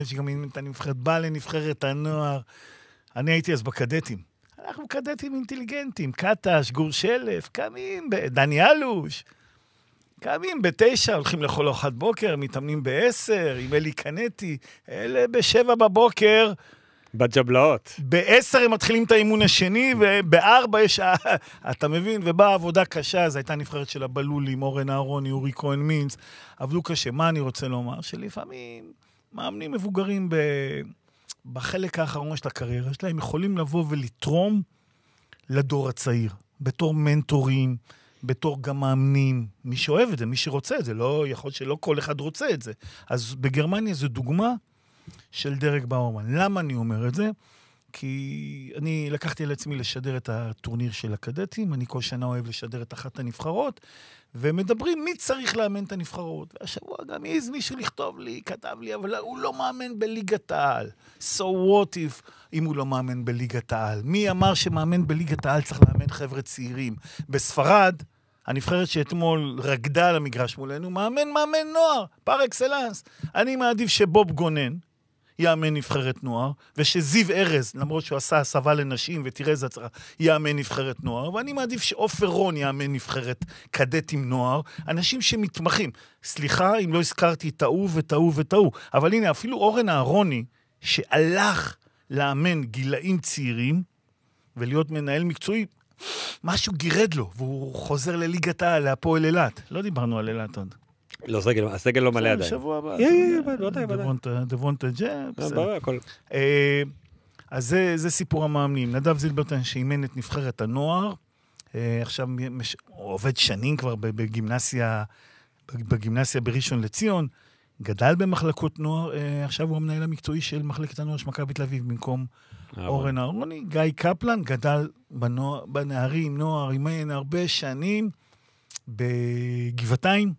יש גם את הנבחרת, בא לנבחרת הנוער. אני הייתי אז בקדטים. אנחנו קדטים אינטליגנטים, קטש, גור שלף, קמים, דני אלוש, קמים ב9, הולכים לאכול ארוחת בוקר, מתאמנים ב10, עם אלי קנטי, אלה ב7 בבוקר. בג'בלאות. ב10 הם מתחילים את האימון השני, וב4 יש, אתה מבין, ובאה עבודה קשה, זו הייתה נבחרת של הבלולים, אורן אהרוני, אורי כהן מינץ, עבדו קשה. מה אני רוצה לומר? שלפעמים מאמנים מבוגרים בחלק האחרון של הקריירה שלהם, יכולים לבוא ולתרום לדור הצעיר, בתור מנטורים, בתור גם מאמנים, מי שאוהב את זה, מי שרוצה את זה, לא יכול שלא כל אחד רוצה את זה. אז בגרמניה זו דוגמה של דרק באורמן. למה אני אומר את זה? כי אני לקחתי על עצמי לשדר את הטורניר של הקדטים, אני כל שנה אוהב לשדר את אחת הנבחרות, ומדברים מי צריך לאמן את הנבחרות. והשבוע גם איז מישהו לכתוב לי, כתב לי, אבל הוא לא מאמן בליגת העל. So what אם הוא לא מאמן בליגת העל? מי אמר שמאמן בליגת העל צריך לאמן חבר'ה צעירים? בספרד, הנבחרת שאתמול רקדה על המגרש מולנו, מאמן נוער, פר אקסלנס. אני מעדיף שבוב גונן יאמן נבחרת נוער, ושזיו ארז, למרות שהוא עשה הסבה לנשים, ותראה איזה הצרה, יאמן נבחרת נוער, ואני מעדיף שאופר רון יאמן נבחרת קדטים נוער, אנשים שמתמחים. סליחה אם לא הזכרתי טעו, אבל הנה, אפילו אורן אהרוני, שהלך לאמן גילאים צעירים, ולהיות מנהל מקצועי, משהו גירד לו, והוא חוזר לליגת העל, להפועל אילת. לא דיברנו על אילת עוד. לא, הסגל לא מלא עדיין. שבוע הבא. דבונטה ג'אב. ברור, הכל. אז זה סיפור המאמנים. נדב זילברטן שאימן את נבחרת הנוער, עכשיו הוא עובד שנים כבר בגימנסיה בראשון לציון, גדל במחלקות נוער, עכשיו הוא המנהל המקצועי של מחלקת הנוער של מכבי תל אביב, במקום אורן אהרוני. גיא קפלן גדל בנערים, נוער, אימן הרבה שנים בגבעתיים,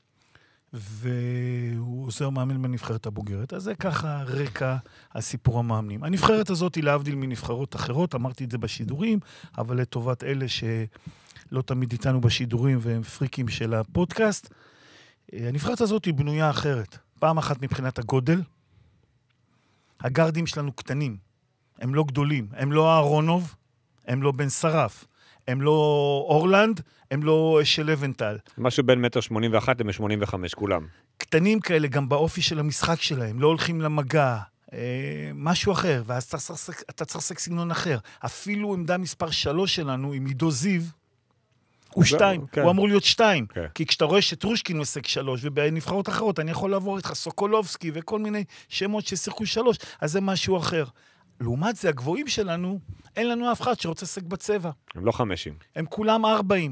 והוא עוזר מאמן בנבחרת הבוגרת. אז זה ככה רקע הסיפור המאמנים. הנבחרת הזאת היא להבדיל מנבחרות אחרות, אמרתי את זה בשידורים, אבל לטובת אלה שלא תמיד איתנו בשידורים והם פריקים של הפודקאסט, הנבחרת הזאת היא בנויה אחרת. פעם אחת מבחינת הגודל, הגרדים שלנו קטנים, הם לא גדולים, הם לא אהרונוב, הם לא בן שרף, הם לא אורלנד, הם לא של לבנטל. משהו בין 1.81 ל-1.85, כולם. קטנים כאלה, גם באופי של המשחק שלהם, לא הולכים למגע, משהו אחר, ואז אתה צריך לשחק סגנון אחר. אפילו עמדה מספר 3 שלנו, עם עידו זיו, הוא 2, הוא אמור להיות 2, כי כשאתה רואה שטרושקין משחק 3, ובנבחרות אחרות אני יכול לעבור איתך סוקולובסקי, וכל מיני שמות ששיחקו 3, אז זה משהו אחר. לעומת זה, הגבוהים שלנו, אין לנו אף אחד שרוצה לשחק בצבע. הם לא 50. הם כולם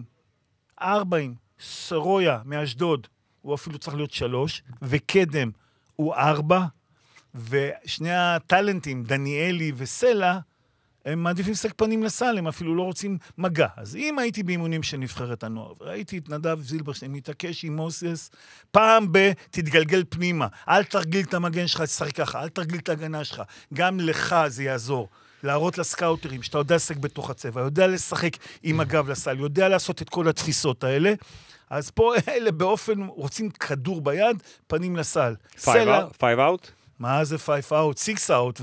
40. סרויה מאשדוד, הוא אפילו צריך להיות 3, וקדם הוא 4, ושני הטלנטים, דניאלי וסלע, הם מעדיפים לשחק פנים לסל, הם אפילו לא רוצים מגע. אז אם הייתי באימונים של נבחרת הנוער, וראיתי את נדב זילברשטיין מתעקש עם מוסס, פעם תתגלגל פנימה, אל תרגיל את המגן שלך, תשחק ככה, אל תרגיל את ההגנה שלך, גם לך זה יעזור. להראות לסקאוטרים, שאתה יודע לשחק בתוך הצבע, יודע לשחק עם הגב לסל, יודע לעשות את כל התפיסות האלה, אז פה אלה באופן, רוצים כדור ביד, פנים לסל. 5 out? מה זה 5 out? 6 out,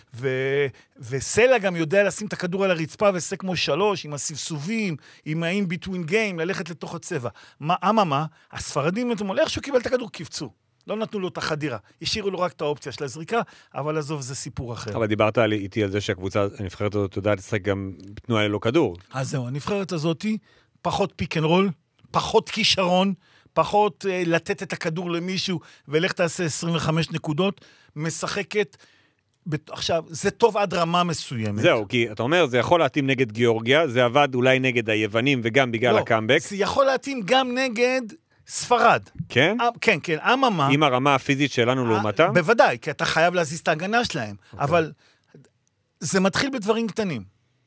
וסלע גם יודע לשים את הכדור על הרצפה, ועשה כמו 3, עם הסבסובים, עם ה-in-between game, ללכת לתוך הצבע. מה? הספרדים אתמול, איך שהוא קיבל את הכדור, קיפצו. לא נתנו לו את החדירה. השאירו לו רק את האופציה של הזריקה, אבל עזוב, זה סיפור אחר. אבל דיברת איתי על זה שהקבוצה, הנבחרת הזאת יודעת לשחק גם תנועה ללא כדור. אז זהו, הנבחרת הזאת, פחות פיק אנד רול, פחות כישרון, פחות לתת את הכדור למישהו, ולך תעשה 25 נקודות, משחקת, עכשיו, זה טוב עד רמה מסוימת. זהו, כי אתה אומר, זה יכול להתאים נגד גיאורגיה, זה עבד אולי נגד היוונים, וגם בגלל הקאמבק. זה יכול להתאים גם נגד ספרד. כן? כן, אממה. עם הרמה הפיזית שלנו לעומתה? בוודאי, כי אתה חייב להזיז את ההגנה שלהם. אבל זה מתחיל בדברים קטנים.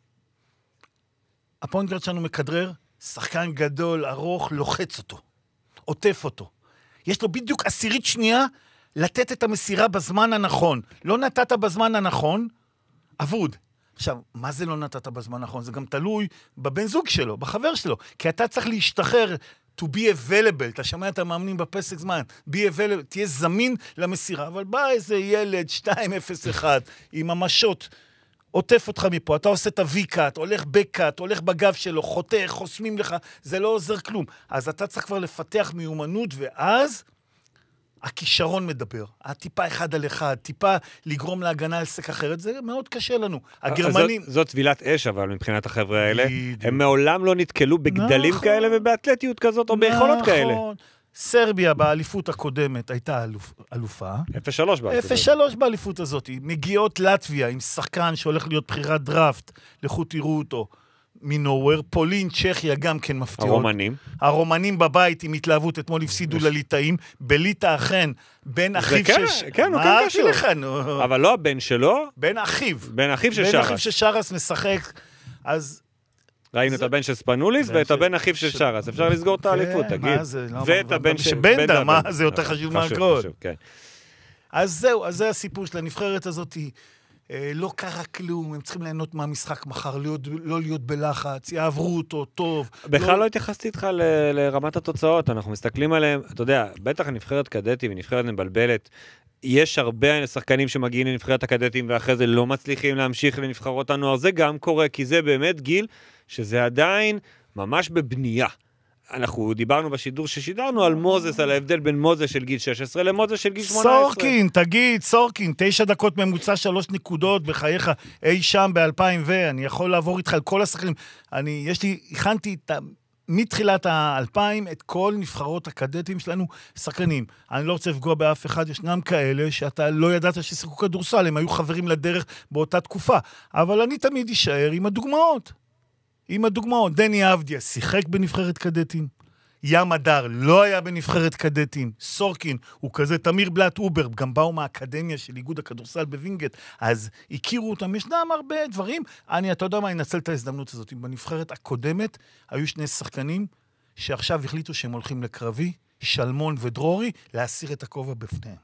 הפוינט גארד שלנו מכדרר, שחקן גדול, ארוך, לוחץ אותו. עוטף אותו. יש לו בדיוק 10 שנייה לתת את המסירה בזמן הנכון. לא נתת בזמן הנכון, אבוד. עכשיו, מה זה לא נתת בזמן הנכון? זה גם תלוי בבן זוג שלו, בחבר שלו. כי אתה צריך להשתחרר to be available, אתה שומע את המאמנים בפסק זמן, be available, תהיה זמין למסירה, אבל בא איזה ילד 201 עם המשות, עוטף אותך מפה, אתה עושה את ה-V-קאט, הולך בקאט, הולך בגב שלו, חותך, חוסמים לך, זה לא עוזר כלום. אז אתה צריך כבר לפתח מיומנות, ואז הכישרון מדבר. הטיפה אחד על אחד, טיפה לגרום להגנה על סק אחרת, זה מאוד קשה לנו. הגרמנים... זאת טבילת אש, אבל מבחינת החבר'ה האלה, הם מעולם לא נתקלו בגדלים כאלה ובאתלטיות כזאת, או ביכולות כאלה. סרביה באליפות הקודמת הייתה אלופה. 0-3 באליפות. 0-3 באליפות הזאת. מגיעות לטביה עם שחקן שהולך להיות בחירת דראפט, לכו תראו אותו. מנוהוור, פולין, צ'כיה גם כן מפתיעות. הרומנים בבית עם התלהבות, אתמול הפסידו לליטאים, בליטה אכן, בן אחיו של... כן, הוא כן קשור. אבל לא הבן שלו. בן אחיו. בן אחיו של שרס. בן אחיו של שרס משחק, אז... ראינו את הבן של ספנוליס ואת הבן אחיו של שרס. אפשר לסגור את האליפות, תגיד. ואת הבן של בנדה, מה זה יותר חשוב מהכל. אז זהו, אז זה הסיפור של הנבחרת הזאת. לא קרה כלום, הם צריכים ליהנות מהמשחק מחר, לא להיות בלחץ, יעברו אותו טוב. בכלל לא התייחסתי איתך לרמת התוצאות, אנחנו מסתכלים עליהם, אתה יודע, בטח הנבחרת קדטי ונבחרת מבלבלת, יש הרבה שחקנים שמגיעים לנבחרת הקדטים ואחרי זה לא מצליחים להמשיך לנבחרות הנוער, זה גם קורה, כי זה באמת גיל שזה עדיין ממש בבנייה. אנחנו דיברנו בשידור ששידרנו על מוזס, על ההבדל בין מוזס של גיל 16 למוזס של גיל 18. סורקין, תגיד, סורקין, 9 דקות ממוצע 3 נקודות בחייך אי שם ב-2000 אני יכול לעבור איתך על כל השחקנים. הכנתי מתחילת ה-2000 את כל נבחרות הקדטים שלנו שחקנים. אני לא רוצה לפגוע באף אחד, ישנם כאלה שאתה לא ידעת ששיחקו כדורסל, הם היו חברים לדרך באותה תקופה. אבל אני תמיד אשאר עם הדוגמאות. דני אבדיה שיחק בנבחרת קדטים, ים הדר לא היה בנבחרת קדטים, סורקין הוא כזה, תמיר בלט אובר, גם באו מהאקדמיה של איגוד הכדורסל בווינגייט, אז הכירו אותם, ישנם הרבה דברים, אתה יודע מה, אני אנצל את ההזדמנות הזאת, בנבחרת הקודמת היו 2 שחקנים שעכשיו החליטו שהם הולכים לקרבי, שלמון ודרורי, להסיר את הכובע בפניהם.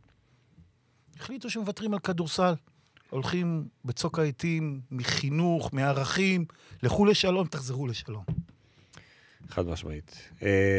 החליטו שמוותרים על כדורסל. הולכים בצוק העיתים, מחינוך, מערכים, לכו לשלום, תחזרו לשלום. חד משמעית.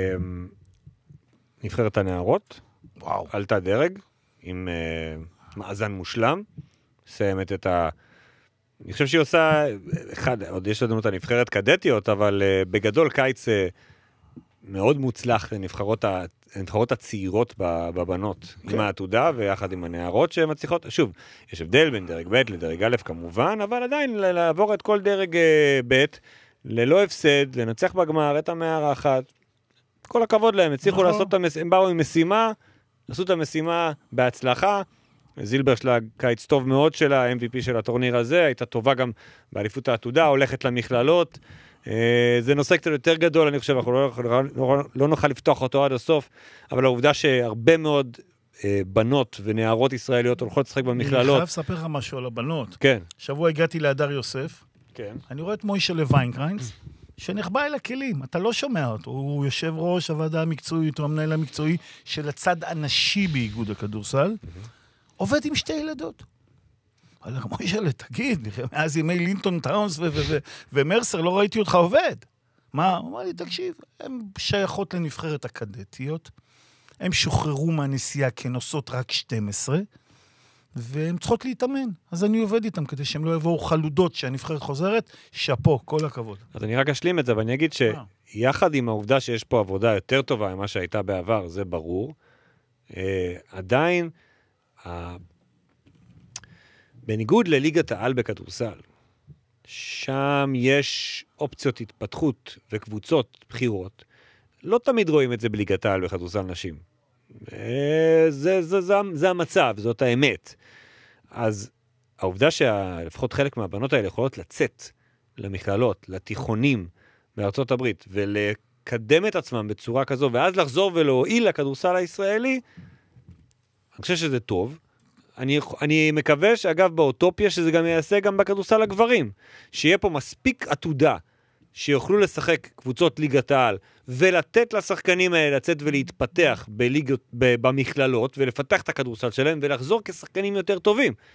נבחרת הנערות, עלתה דרג, עם מאזן מושלם, סיימת את אני חושב שהיא עושה, עוד יש לנו את הנבחרת קדטיות, אבל בגדול קיץ מאוד מוצלח לנבחרות הצעירות בבנות, עם העתודה ויחד עם הנערות שמצליחות, שוב, יש הבדל בין דרג ב' לדרג א' כמובן, אבל עדיין לעבור את כל דרג ב' ללא הפסד, לנצח בגמר את המארחת, כל הכבוד להם, הצליחו לעשות הם באו עם משימה, עשו את המשימה בהצלחה, זילברשלג קיץ טוב מאוד שלה, MVP של הטורניר הזה, הייתה טובה גם באליפות העתודה, הולכת למכללות, זה נושא קצת יותר גדול, אני חושב, אנחנו לא נוכל לפתוח אותו עד הסוף, אבל העובדה שהרבה מאוד בנות ונערות ישראליות הולכות לשחק במכללות. אני חייב לספר לך משהו על הבנות. כן. שבוע הגעתי להדר יוסף, כן. אני רואה את מוישה לוויינקריינס, שנחבא אל הכלים, אתה לא שומע אותו, הוא יושב ראש הוועדה המקצועית, הוא המנהל המקצועי של הצד הנשי באיגוד הכדורסל, עובד עם 2 ילדות. אבל מוישה, תגיד, מאז ימי לינטון טאונס ומרסר, לא ראיתי אותך עובד. מה? הוא אמר לי, תקשיב, הן שייכות לנבחרת הקדטיות, הן שוחררו מהנסיעה כנוסות רק 12, והן צריכות להתאמן. אז אני עובד איתם כדי שהן לא יבואו חלודות שהנבחרת חוזרת, שפו, כל הכבוד. אז אני רק אשלים את זה, ואני אגיד שיחד עם העובדה שיש פה עבודה יותר טובה ממה שהייתה בעבר, זה ברור, עדיין, בניגוד לליגת העל בכדורסל, שם יש אופציות התפתחות וקבוצות בחירות, לא תמיד רואים את זה בליגת העל בכדורסל נשים. זה המצב, זאת האמת. אז העובדה שלפחות חלק מהבנות האלה יכולות לצאת למכללות, לתיכונים בארצות הברית, ולקדם את עצמם בצורה כזו, ואז לחזור ולהועיל לכדורסל הישראלי, אני חושב שזה טוב. אני מקווה שאגב באוטופיה שזה גם יעשה גם בכדורסל הגברים, שיהיה פה מספיק עתודה, שיוכלו לשחק קבוצות ליגת העל, ולתת לשחקנים האלה לצאת ולהתפתח במכללות, ולפתח את הכדורסל שלהם, ולחזור כשחקנים יותר טובים.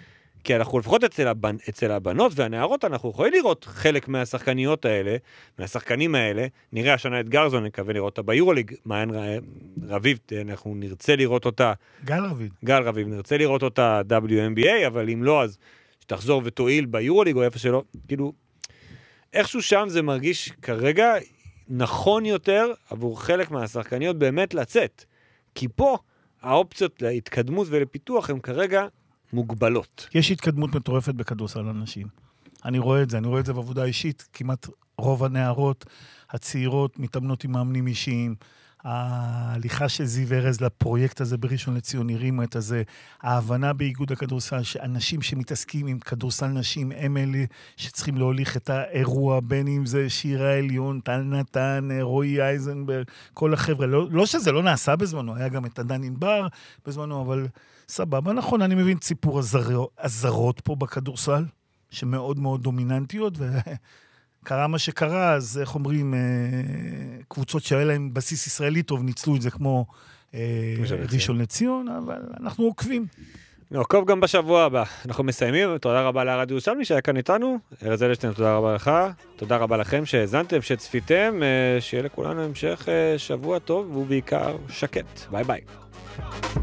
כי אנחנו לפחות אצל הבנות והנערות, אנחנו יכולים לראות חלק מהשחקניות האלה, מהשחקנים האלה, נראה השנה את גרזון, נקווה לראות אותה ביורוליג, מעיין רביב, אנחנו נרצה לראות אותה, גל רביב, נרצה לראות אותה WNBA, אבל אם לא, אז שתחזור ותועיל ביורוליג או איפה שלא, כאילו, איכשהו שם זה מרגיש כרגע נכון יותר עבור חלק מהשחקניות באמת לצאת, כי פה האופציות להתקדמות ולפיתוח הן כרגע מוגבלות. יש התקדמות מטורפת בכדורסל אנשים. אני רואה את זה בעבודה אישית, כמעט רוב הנערות הצעירות מתאמנות עם מאמנים אישיים, ההליכה של זיו ארז לפרויקט הזה בראשון לציון הרימה את הזה, ההבנה באיגוד הכדורסל שאנשים שמתעסקים עם כדורסל נשים הם אלה שצריכים להוליך את האירוע, בין אם זה שירה עליון, טל נתן, רועי אייזנברג, כל החבר'ה, לא שזה לא נעשה בזמנו, היה גם את עדן ענבר בזמנו, אבל סבבה, נכון, אני מבין ציפור הזרות פה בכדורסל, שמאוד מאוד דומיננטיות, קרה מה שקרה, אז איך אומרים, קבוצות שהיה להם בסיס ישראלי טוב, ניצלו את זה כמו ראשון לציון, אבל אנחנו עוקבים. נעקוב גם בשבוע הבא. אנחנו מסיימים, תודה רבה לארד ירושלמי שהיה כאן איתנו, ארז אלשטיין, תודה רבה לך, תודה רבה לכם שהזנתם, שצפיתם, שיהיה לכולנו המשך שבוע טוב, ובעיקר שקט. ביי ביי.